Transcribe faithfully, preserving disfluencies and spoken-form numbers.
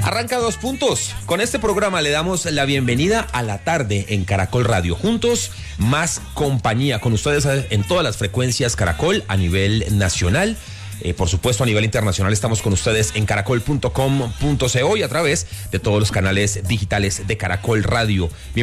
Arranca Dos Puntos. Con este programa le damos la bienvenida a la tarde en Caracol Radio. Juntos, más compañía con ustedes en todas las frecuencias Caracol a nivel nacional. Eh, por supuesto, a nivel internacional estamos con ustedes en caracol punto com punto co y a través de todos los canales digitales de Caracol Radio.